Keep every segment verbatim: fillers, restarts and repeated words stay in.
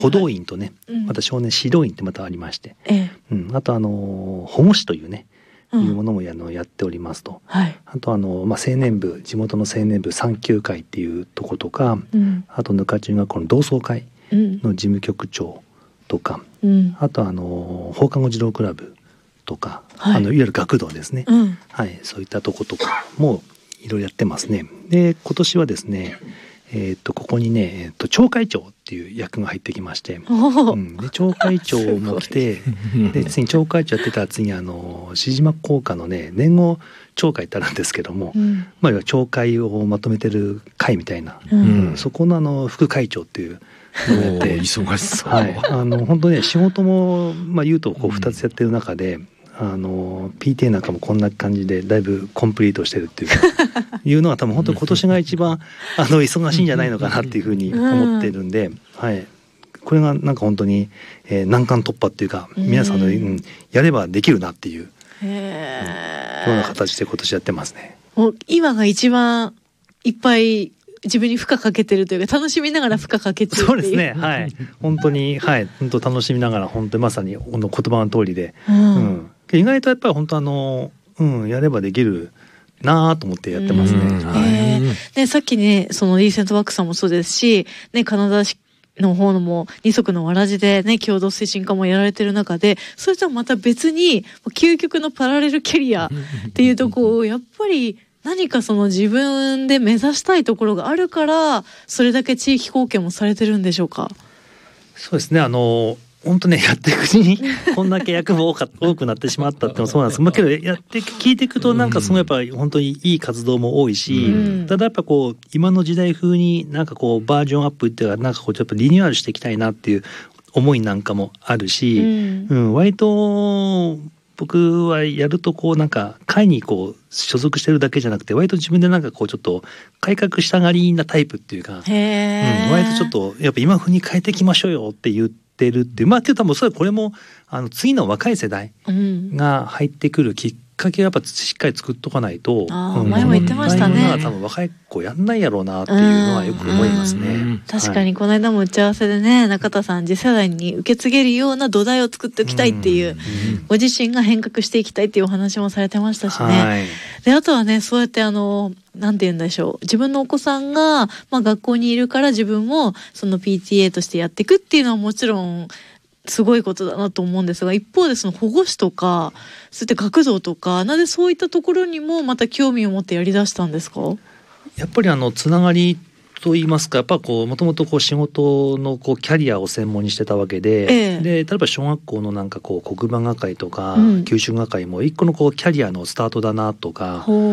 補導員とね、 うん、 また少年指導員ってまたありまして、 ええ、 うん、あとあの保護士というね、うん、いうものもやのやっておりますと、 はい、 あとあの、まあ、青年部、地元の青年部産休会っていうとことか、うん、あとぬか中学校の同窓会の事務局長とか、うん、あとあの放課後児童クラブとか、はい、あのいわゆる学童ですね、うん、はい、そういったとことかもいろいろやってますね。で今年はですね、えー、とここにね、えー、と町会長っていう役が入ってきまして、うん、で町会長も来てで次に町会長やってたら次あの志島工科のね年号町会ってあるんですけども、うん、まあ、町会をまとめてる会みたいな、うんうん、そこのあの副会長っていうのをやって忙しそう、 はい、あの本当ね仕事も、まあ、言うとこうふたつやってる中で、うん、あの ピーティー なんかもこんな感じでだいぶコンプリートしてるっていうかいうのは多分本当に今年が一番あの忙しいんじゃないのかなっていうふうに思ってるんで、はい、これがなんか本当に、えー、難関突破っていうか皆さんの、うん、やればできるなっていう、うん、ような形で今年やってますね。 もう今が一番いっぱい自分に負荷かけてるというか楽しみながら負荷かけてるっていう。 そうですね、はい、本当に、はい、本当楽しみながら本当にまさにこの言葉の通りで、うんうん、意外とやっぱり本当あの、うん、やればできるなと思ってやってますね。はい、 えー、ねさっきねそのリーセントワークさんもそうですし、ね、カナダの方のも二足のわらじでね共同推進課もやられてる中で、それとはまた別に究極のパラレルキャリアっていうとこをやっぱり何かその自分で目指したいところがあるからそれだけ地域貢献もされてるんでしょうか。 そうですね、あの本当ねやっていくうちにこんだけ役も多か多くなってしまったってのもそうなんですけど、まあ、けどやって聞いていくとなんかすごいやっぱり本当にいい活動も多いし、うん、ただやっぱこう今の時代風になんかこうバージョンアップっていうかなんかこうちょっとリニューアルしていきたいなっていう思いなんかもあるし、うんうん、割と僕はやるとこうなんか会にこう所属してるだけじゃなくて割と自分でなんかこうちょっと改革したがりなタイプっていうか、へー、うん、割とちょっとやっぱ今風に変えていきましょうよって言ってるっていう、まあけど多分それこれもあの次の若い世代が入ってくるきっかけをやっぱしっかり作っとかないと、 あ、うん、前も言ってましたね。 多分若い子やんないやろうなっていうのはよく思いますね。 うんうん、確かにこの間も打ち合わせでね、中田さん次世代に受け継げるような土台を作っておきたいっていう、うんうん、ご自身が変革していきたいっていうお話もされてましたしね。はい、であとはねそうやってあのなんて言うんでしょう、自分のお子さんが、まあ、学校にいるから自分もその ピーティーエー としてやっていくっていうのはもちろんすごいことだなと思うんですが、一方でその保護司とかそういった学童とかなぜそういったところにもまた興味を持ってやりだしたんですか？ やっぱりあのつながりと言いますか、やっぱこうもともとこう仕事のこうキャリアを専門にしてたわけで、ええ、で例えば小学校のなんかこう黒板係とか、うん、給食係も一個のこうキャリアのスタートだなとか、うん、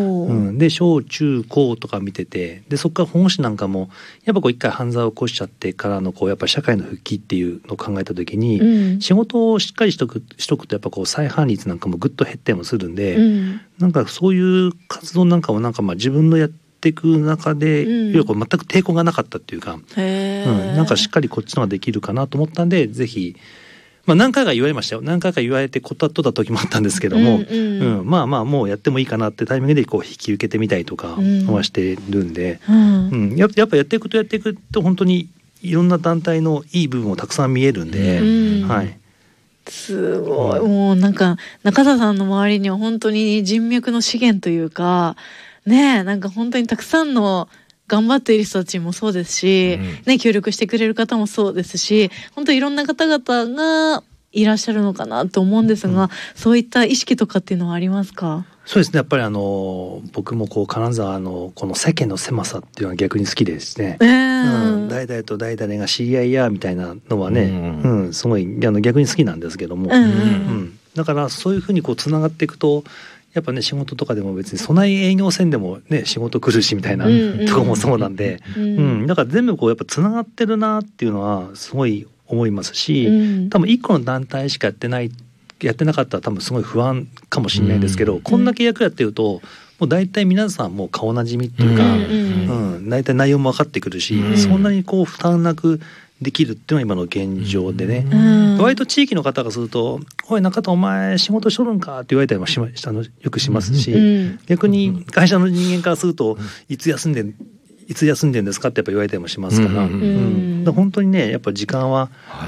で小中高とか見てて、でそこから保護士なんかもやっぱこう一回犯罪を起こしちゃってからのこうやっぱり社会の復帰っていうのを考えた時に、うん、仕事をしっかりしとくしとくとやっぱこう再犯率なんかもぐっと減ってもするんで、うん、なんかそういう活動なんかもなんかまあ自分のやってっていく中で、うん、全く抵抗がなかったっていうか、へー、うん、なんかしっかりこっちのができるかなと思ったんで、ぜひ、まあ、何回か言われましたよ。何回か言われて断った時もあったんですけども、うんうんうん、まあまあもうやってもいいかなってタイミングでこう引き受けてみたりとかはしてるんで、うんうん、やっぱやっていくとやっていくと本当にいろんな団体のいい部分もたくさん見えるんで、うん、はい、 すごい、もうなんか中田さんの周りには本当に人脈の資源というかねえ、なんか本当にたくさんの頑張っている人たちもそうですし、うんね、協力してくれる方もそうですし、本当いろんな方々がいらっしゃるのかなと思うんですが、うん、そういった意識とかっていうのはありますか？ そうですね、やっぱりあの僕もこう金沢のこの世間の狭さっていうのは逆に好きでですね、えーうん、誰々と誰々が知り合いやみたいなのはね、うんうん、すごいあの逆に好きなんですけども、うんうんうん、だからそういうふうにこうつながっていくとやっぱね仕事とかでも別に備え営業線でもね仕事来るしみたいな、うんうん、とこもそうなんで、うんうん、だから全部こうやっぱつながってるなっていうのはすごい思いますし、うん、多分一個の団体しかやってないやってなかったら多分すごい不安かもしれないですけど、うん、こんだけ役やってるともう大体皆さんもう顔なじみっていうか、うんうんうん、大体内容も分かってくるし、うん、そんなにこう負担なくできるっていうのは今の現状でね、うん、割と地域の方がするとおい中田お前仕事しとるんかって言われたりもしましたのよくしますし、うん、逆に会社の人間からするといつ休んでいつ休んでんですかってやっぱ言われたりもしますから、うんうん、だから本当にねやっぱ時間は